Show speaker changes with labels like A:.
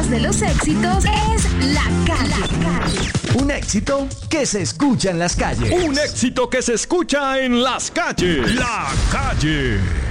A: voz de los éxitos es La Calle.
B: Un éxito que se escucha en las calles.
C: Un éxito que se escucha en las calles. La Calle.